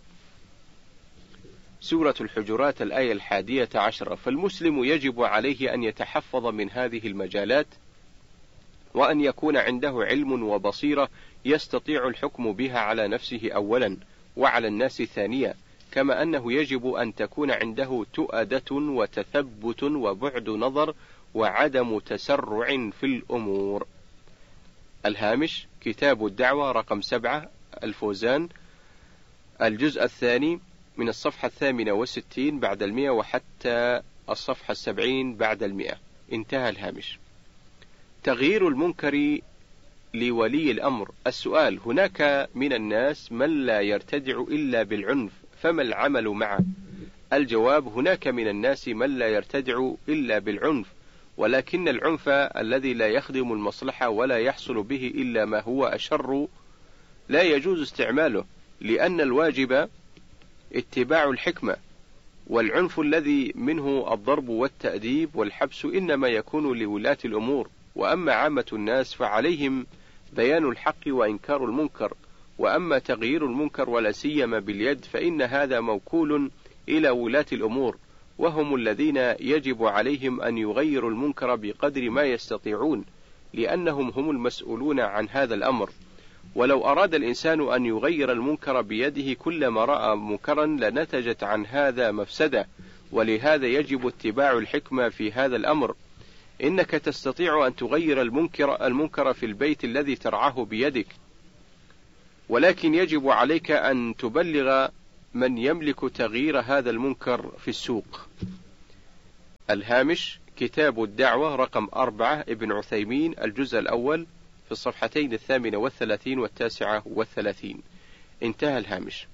Speaker 1: سورة الحجرات الآية 11. فالمسلم يجب عليه أن يتحفظ من هذه المجالات، وأن يكون عنده علم وبصيرة يستطيع الحكم بها على نفسه أولا وعلى الناس ثانيا، كما أنه يجب أن تكون عنده تؤدة وتثبت وبعد نظر وعدم تسرع في الأمور. الهامش: كتاب الدعوة رقم 7 الفوزان الجزء الثاني من الصفحة 68 بعد 100 وحتى الصفحة 70 بعد 100. انتهى الهامش. تغيير المنكر لولي الأمر. السؤال: هناك من الناس من لا يرتدع إلا بالعنف، فما العمل معه؟ الجواب: هناك من الناس من لا يرتدع إلا بالعنف، ولكن العنف الذي لا يخدم المصلحة ولا يحصل به إلا ما هو أشر لا يجوز استعماله، لأن الواجب اتباع الحكمة، والعنف الذي منه الضرب والتأديب والحبس إنما يكون لولاة الأمور، وأما عامة الناس فعليهم بيان الحق وإنكار المنكر، وأما تغيير المنكر ولا سيما باليد فإن هذا موكول إلى ولاة الأمور، وهم الذين يجب عليهم أن يغيروا المنكر بقدر ما يستطيعون، لأنهم هم المسؤولون عن هذا الأمر. ولو أراد الإنسان أن يغير المنكر بيده كلما رأى منكرا لنتجت عن هذا مفسدة، ولهذا يجب اتباع الحكمة في هذا الأمر. إنك تستطيع أن تغير المنكر في البيت الذي ترعاه بيدك، ولكن يجب عليك أن تبلغ من يملك تغيير هذا المنكر في السوق. الهامش: كتاب الدعوة رقم 4 ابن عثيمين، الجزء الأول، في الصفحتين 38 و39. انتهى الهامش.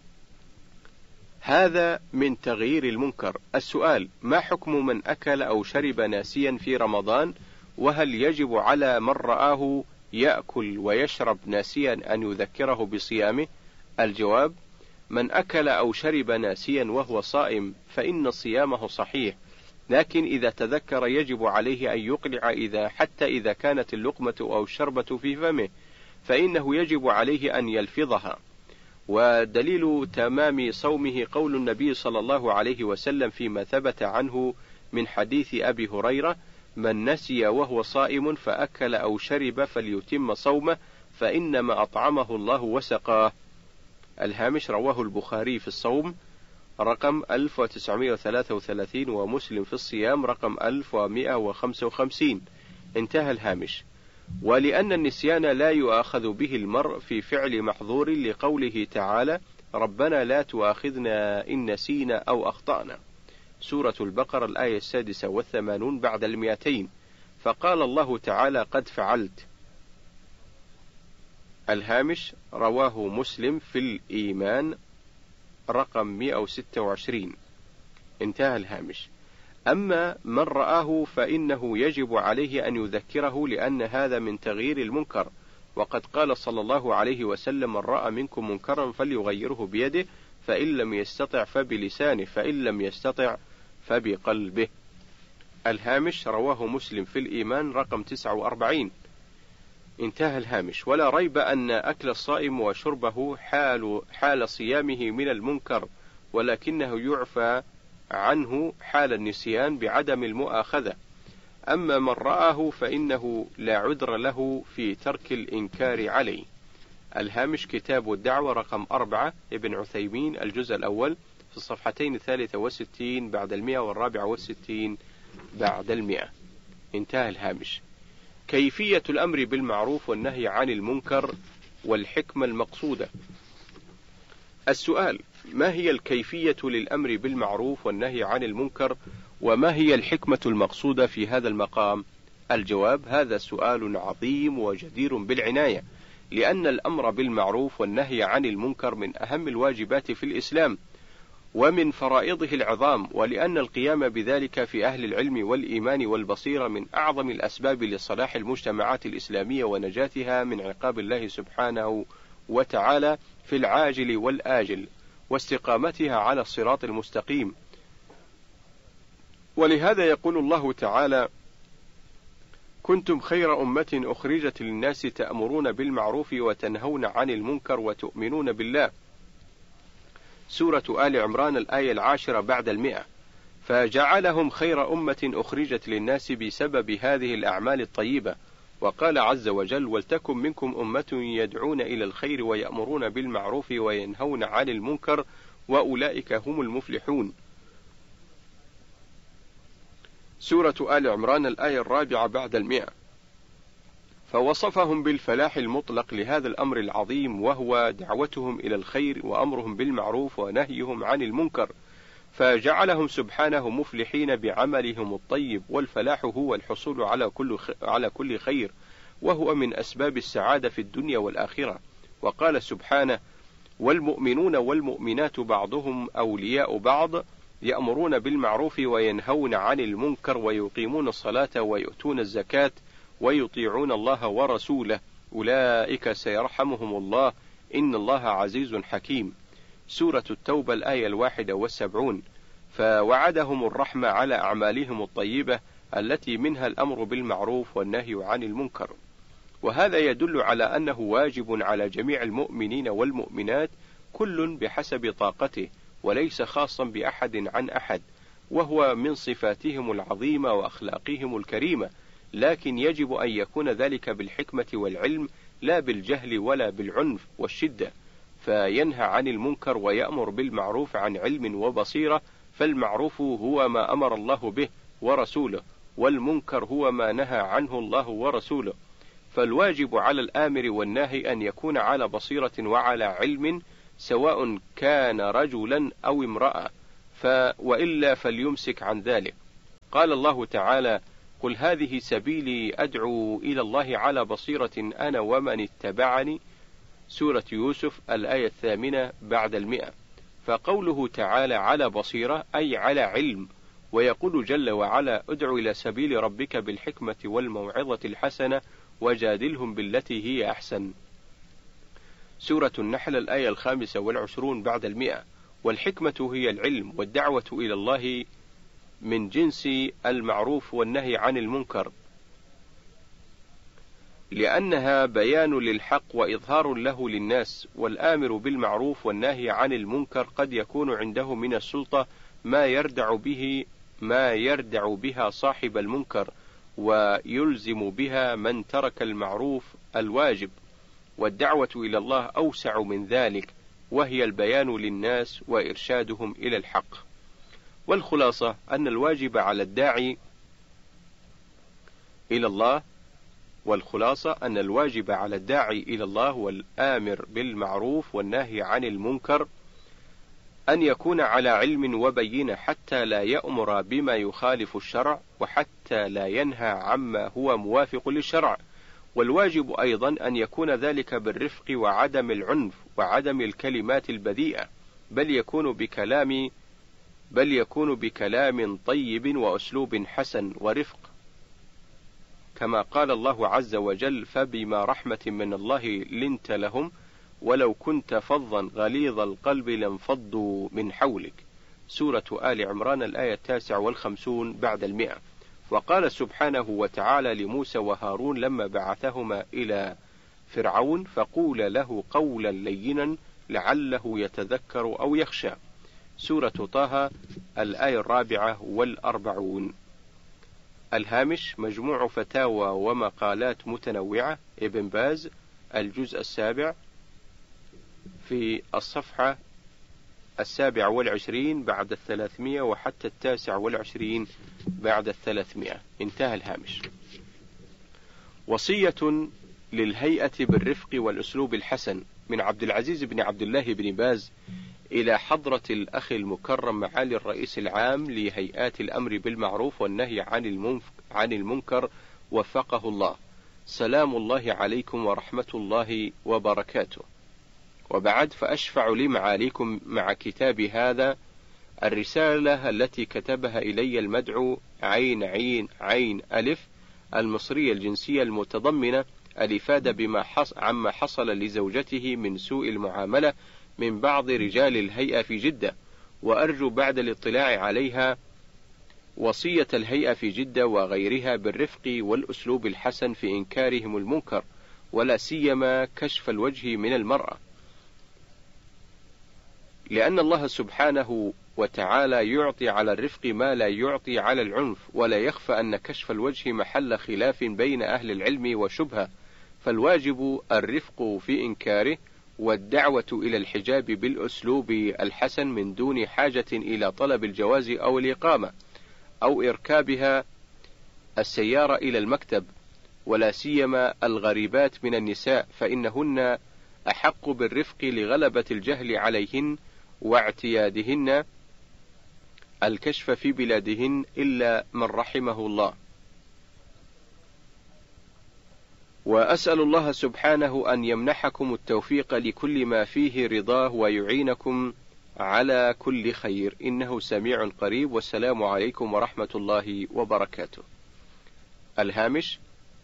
Speaker 1: هذا من تغيير المنكر. السؤال: ما حكم من أكل أو شرب ناسيا في رمضان؟ وهل يجب على من رآه يأكل ويشرب ناسيا أن يذكره بصيامه؟ الجواب: من أكل أو شرب ناسيا وهو صائم فإن صيامه صحيح، لكن إذا تذكر يجب عليه أن يقلع حتى إذا كانت اللقمة أو الشربة في فمه، فإنه يجب عليه أن يلفظها. ودليل تمام صومه قول النبي صلى الله عليه وسلم فيما ثبت عنه من حديث أبي هريرة: من نسي وهو صائم فأكل أو شرب فليتم صومه فإنما أطعمه الله وسقاه. الهامش: رواه البخاري في الصوم رقم 1933 ومسلم في الصيام رقم 1155. انتهى الهامش. ولأن النسيان لا يؤاخذ به المرء في فعل محظور لقوله تعالى: ربنا لا تؤاخذنا إن نسينا أو أخطأنا، سورة البقرة الآية 86 بعد 200، فقال الله تعالى: قد فعلت. الهامش: رواه مسلم في الإيمان رقم 126. انتهى الهامش. أما من رآه فإنه يجب عليه أن يذكره، لأن هذا من تغيير المنكر، وقد قال صلى الله عليه وسلم: من رأى منكم منكرا فليغيره بيده، فإن لم يستطع فبلسانه، فإن لم يستطع فبقلبه. الهامش: رواه مسلم في الإيمان رقم 49. انتهى الهامش. ولا ريب أن أكل الصائم وشربه حال صيامه من المنكر، ولكنه يعفى عنه حال النسيان بعدم المؤاخذة. أما من رآه فإنه لا عذر له في ترك الإنكار عليه. الهامش: كتاب الدعوة رقم 4 ابن عثيمين، الجزء الأول، في الصفحتين 63 بعد 100 و64 بعد 100. انتهى الهامش. كيفية الأمر بالمعروف والنهي عن المنكر والحكمة المقصودة. السؤال: ما هي الكيفية للأمر بالمعروف والنهي عن المنكر، وما هي الحكمة المقصودة في هذا المقام؟ الجواب: هذا سؤال عظيم وجدير بالعناية، لأن الأمر بالمعروف والنهي عن المنكر من أهم الواجبات في الإسلام ومن فرائضه العظام، ولأن القيام بذلك في أهل العلم والإيمان والبصيرة من أعظم الأسباب لصلاح المجتمعات الإسلامية ونجاتها من عقاب الله سبحانه وتعالى في العاجل والآجل، واستقامتها على الصراط المستقيم. ولهذا يقول الله تعالى: كنتم خير أمة أخرجت للناس تأمرون بالمعروف وتنهون عن المنكر وتؤمنون بالله، سورة آل عمران الآية 10 بعد 100. فجعلهم خير أمة أخرجت للناس بسبب هذه الأعمال الطيبة. وقال عز وجل: ولتكن منكم أمة يدعون إلى الخير ويأمرون بالمعروف وينهون عن المنكر وأولئك هم المفلحون، سورة آل عمران الآية 4 بعد 100. فوصفهم بالفلاح المطلق لهذا الأمر العظيم، وهو دعوتهم إلى الخير وأمرهم بالمعروف ونهيهم عن المنكر، فجعلهم سبحانه مفلحين بعملهم الطيب. والفلاح هو الحصول على كل خير، وهو من أسباب السعادة في الدنيا والآخرة. وقال سبحانه: والمؤمنون والمؤمنات بعضهم أولياء بعض يأمرون بالمعروف وينهون عن المنكر ويقيمون الصلاة ويؤتون الزكاة ويطيعون الله ورسوله أولئك سيرحمهم الله إن الله عزيز حكيم، سورة التوبة الآية 71. فوعدهم الرحمة على أعمالهم الطيبة التي منها الأمر بالمعروف والنهي عن المنكر. وهذا يدل على أنه واجب على جميع المؤمنين والمؤمنات كل بحسب طاقته، وليس خاصا بأحد عن أحد، وهو من صفاتهم العظيمة وأخلاقهم الكريمة، لكن يجب أن يكون ذلك بالحكمة والعلم لا بالجهل ولا بالعنف والشدة. فينهى عن المنكر ويأمر بالمعروف عن علم وبصيرة، فالمعروف هو ما أمر الله به ورسوله، والمنكر هو ما نهى عنه الله ورسوله. فالواجب على الآمر والناهي أن يكون على بصيرة وعلى علم، سواء كان رجلا أو امرأة، وإلا فليمسك عن ذلك. قال الله تعالى: قل هذه سبيلي أدعو إلى الله على بصيرة أنا ومن اتبعني، سورة يوسف الآية 8 بعد 100. فقوله تعالى على بصيرة أي على علم. ويقول جل وعلا: ادع إلى سبيل ربك بالحكمة والموعظة الحسنة وجادلهم بالتي هي أحسن، سورة النحل الآية 25 بعد 100. والحكمة هي العلم، والدعوة إلى الله من جنس المعروف والنهي عن المنكر، لأنها بيان للحق وإظهار له للناس. والآمر بالمعروف والنهي عن المنكر قد يكون عنده من السلطة ما يردع بها صاحب المنكر، ويلزم بها من ترك المعروف الواجب. والدعوة إلى الله أوسع من ذلك، وهي البيان للناس وإرشادهم إلى الحق. والخلاصة أن الواجب على الداعي إلى الله والآمر بالمعروف والنهي عن المنكر أن يكون على علم وبينة، حتى لا يأمر بما يخالف الشرع، وحتى لا ينهى عما هو موافق للشرع. والواجب أيضا أن يكون ذلك بالرفق وعدم العنف وعدم الكلمات البذيئة، بل يكون بكلام طيب وأسلوب حسن ورفق، كما قال الله عز وجل: فبما رحمة من الله لنت لهم ولو كنت فظا غليظ القلب لانفضوا من حولك، سورة آل عمران الآية 59 بعد 100. وقال سبحانه وتعالى لموسى وهارون لما بعثهما إلى فرعون: فقول له قولا لينا لعله يتذكر أو يخشى، سورة طه الآية 44. الهامش: مجموع فتاوى ومقالات متنوعة، ابن باز، الجزء 7 في الصفحة 27 بعد 300 وحتى 29 بعد 300. انتهى الهامش. وصية للهيئة بالرفق والأسلوب الحسن، من عبد العزيز بن عبد الله بن باز إلى حضرة الأخ المكرم معالي الرئيس العام لهيئات الأمر بالمعروف والنهي عن المنكر، وفقه الله. سلام الله عليكم ورحمة الله وبركاته. وبعد، فأشفع لمعاليكم مع كتاب هذا الرسالة التي كتبها إلي المدعو عين ألف المصرية الجنسية، المتضمنة الإفادة عما حصل لزوجته من سوء المعاملة من بعض رجال الهيئة في جدة، وأرجو بعد الاطلاع عليها وصية الهيئة في جدة وغيرها بالرفق والأسلوب الحسن في إنكارهم المنكر، ولا سيما كشف الوجه من المرأة، لأن الله سبحانه وتعالى يعطي على الرفق ما لا يعطي على العنف. ولا يخفى أن كشف الوجه محل خلاف بين أهل العلم وشبهة، فالواجب الرفق في إنكاره، والدعوة إلى الحجاب بالأسلوب الحسن من دون حاجة إلى طلب الجواز أو الإقامة أو إركابها السيارة إلى المكتب، ولا سيما الغريبات من النساء، فإنهن أحق بالرفق لغلبة الجهل عليهن واعتيادهن الكشف في بلادهن إلا من رحمه الله. وأسأل الله سبحانه أن يمنحكم التوفيق لكل ما فيه رضاه ويعينكم على كل خير، إنه سميع قريب. والسلام عليكم ورحمة الله وبركاته. الهامش: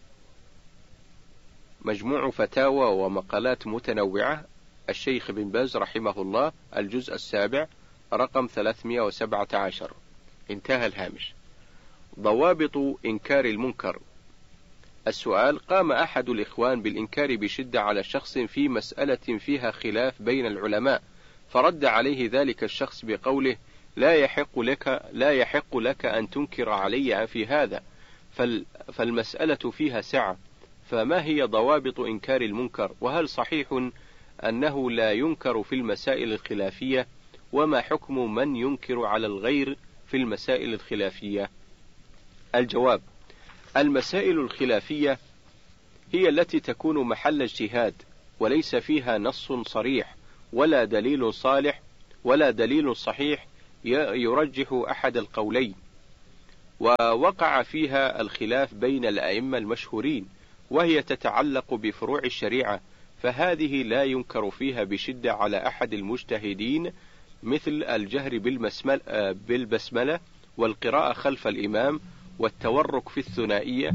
Speaker 1: مجموع فتاوى ومقالات متنوعة، الشيخ بن باز رحمه الله، الجزء 7 رقم 317. انتهى الهامش. ضوابط إنكار المنكر. السؤال: قام أحد الإخوان بالإنكار بشدة على شخص في مسألة فيها خلاف بين العلماء، فرد عليه ذلك الشخص بقوله: لا يحق لك أن تنكر علي في هذا، فالمسألة فيها سعة. فما هي ضوابط إنكار المنكر؟ وهل صحيح أنه لا ينكر في المسائل الخلافية؟ وما حكم من ينكر على الغير في المسائل الخلافية؟ الجواب: المسائل الخلافية هي التي تكون محل اجتهاد، وليس فيها نص صريح ولا دليل صالح ولا دليل صحيح يرجح أحد القولين، ووقع فيها الخلاف بين الأئمة المشهورين، وهي تتعلق بفروع الشريعة، فهذه لا ينكر فيها بشدة على أحد المجتهدين، مثل الجهر بالبسملة والقراءة خلف الإمام والتورك في الثنائية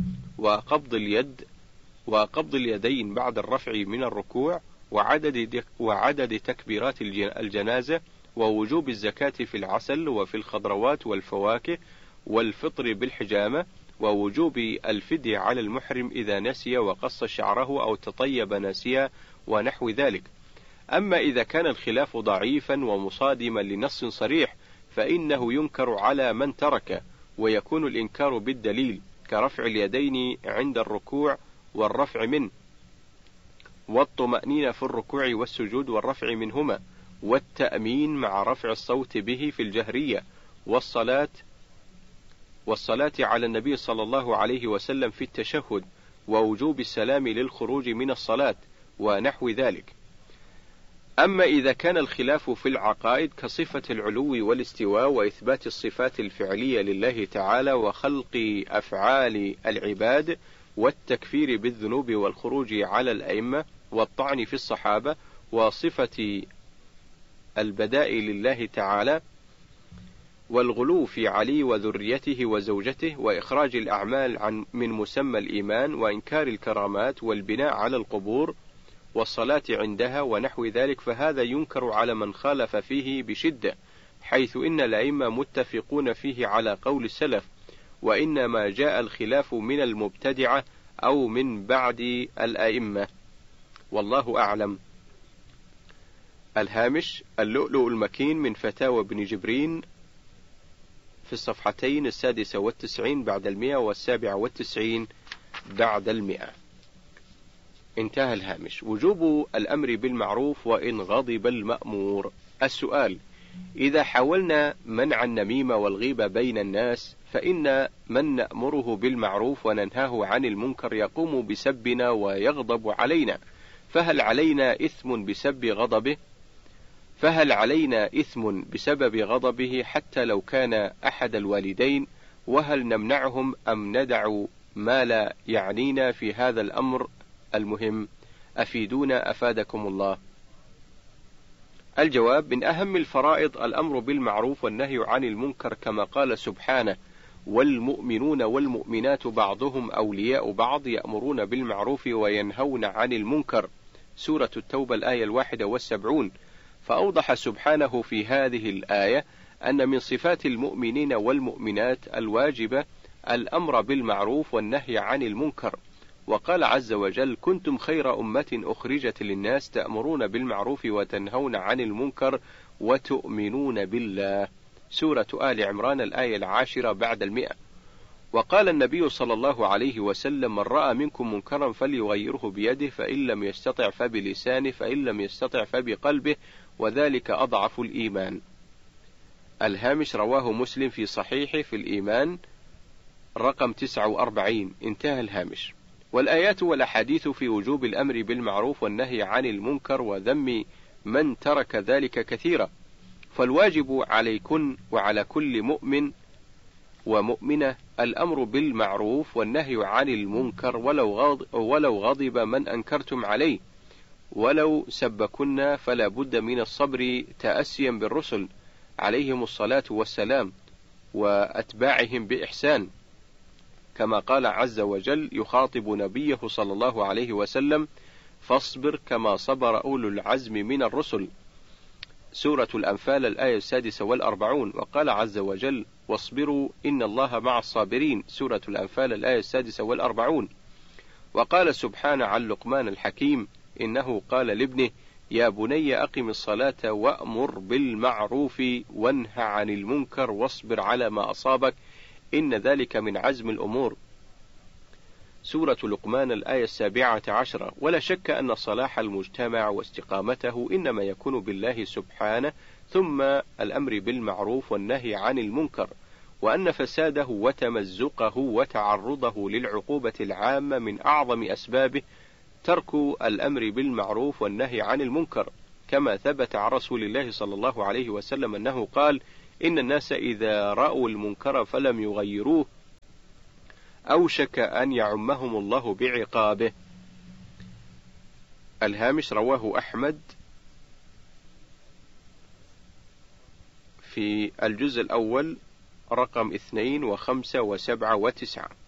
Speaker 1: وقبض اليدين بعد الرفع من الركوع وعدد تكبيرات الجنازة ووجوب الزكاة في العسل وفي الخضروات والفواكه والفطر بالحجامة ووجوب الفدية على المحرم إذا نسي وقص شعره أو تطيب ناسيا ونحو ذلك. أما إذا كان الخلاف ضعيفا ومصادما لنص صريح فإنه ينكر على من ترك، ويكون الإنكار بالدليل كرفع اليدين عند الركوع والرفع منه، والطمأنينة في الركوع والسجود والرفع منهما، والتأمين مع رفع الصوت به في الجهرية، والصلاة على النبي صلى الله عليه وسلم في التشهد، ووجوب السلام للخروج من الصلاة ونحو ذلك. أما إذا كان الخلاف في العقائد كصفة العلو والاستواء وإثبات الصفات الفعلية لله تعالى وخلق أفعال العباد والتكفير بالذنوب والخروج على الأئمة والطعن في الصحابة وصفة البداء لله تعالى والغلو في علي وذريته وزوجته وإخراج الأعمال من مسمى الإيمان وإنكار الكرامات والبناء على القبور والصلاة عندها ونحو ذلك، فهذا ينكر على من خالف فيه بشدة، حيث إن الأئمة متفقون فيه على قول السلف، وإنما جاء الخلاف من المبتدعة أو من بعد الأئمة، والله أعلم. الهامش: اللؤلؤ المكين من فتاوى ابن جبرين في الصفحتين 96 بعد 100 و97 بعد 100. انتهى الهامش. وجوب الأمر بالمعروف وإن غضب المأمور. السؤال: إذا حاولنا منع النميمة والغيبة بين الناس، فإن من نأمره بالمعروف وننهاه عن المنكر يقوم بسبنا ويغضب علينا، فهل علينا إثم بسبب غضبه حتى لو كان أحد الوالدين؟ وهل نمنعهم أم ندع ما لا يعنينا في هذا الأمر المهم؟ أفيدونا أفادكم الله. الجواب: من أهم الفرائض الأمر بالمعروف والنهي عن المنكر، كما قال سبحانه: والمؤمنون والمؤمنات بعضهم أولياء بعض يأمرون بالمعروف وينهون عن المنكر، سورة التوبة الآية 71. فأوضح سبحانه في هذه الآية أن من صفات المؤمنين والمؤمنات الواجبة الأمر بالمعروف والنهي عن المنكر، وقال عز وجل: كنتم خير أمة أخرجت للناس تأمرون بالمعروف وتنهون عن المنكر وتؤمنون بالله، سورة آل عمران الآية 10 بعد 100. وقال النبي صلى الله عليه وسلم: من رأى منكم منكرا فليغيره بيده، فإن لم يستطع فبلسانه، فإن لم يستطع فبقلبه، وذلك أضعف الإيمان. الهامش: رواه مسلم في صحيحه في الإيمان رقم 49. انتهى الهامش. والآيات والأحاديث في وجوب الأمر بالمعروف والنهي عن المنكر وذم من ترك ذلك كثيرة، فالواجب عليكن وعلى كل مؤمن ومؤمنة الأمر بالمعروف والنهي عن المنكر، ولو غضب من أنكرتم عليه، ولو سبكن فلا بد من الصبر تأسيا بالرسل عليهم الصلاة والسلام وأتباعهم بإحسان، كما قال عز وجل يخاطب نبيه صلى الله عليه وسلم: فاصبر كما صبر أولو العزم من الرسل، سورة الأنفال الآية 46. وقال عز وجل: واصبروا إن الله مع الصابرين، سورة الأنفال الآية 46. وقال سبحانه عن لقمان الحكيم إنه قال لابنه: يا بني أقم الصلاة وأمر بالمعروف وانه عن المنكر واصبر على ما أصابك إن ذلك من عزم الأمور، سورة لقمان الآية 17. ولا شك أن صلاح المجتمع واستقامته إنما يكون بالله سبحانه، ثم الأمر بالمعروف والنهي عن المنكر، وأن فساده وتمزقه وتعرضه للعقوبة العامة من أعظم أسبابه ترك الأمر بالمعروف والنهي عن المنكر، كما ثبت عن رسول الله صلى الله عليه وسلم أنه قال: إن الناس إذا رأوا المنكر فلم يغيروه أوشك أن يعمهم الله بعقابه. الهامش: رواه أحمد في الجزء الأول رقم 2 و5 و7 و9.